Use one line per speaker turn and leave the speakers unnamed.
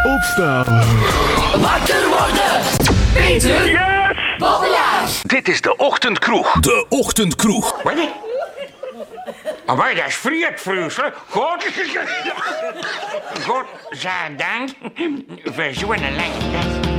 Opstaan.
Wakker worden. Peter.
Yes!
Bobbelaar.
Dit is de Ochtendkroeg.
De Ochtendkroeg.
Wat? Maar dat is vrietvroesel. God, zij dank voor zo'n lange tijd.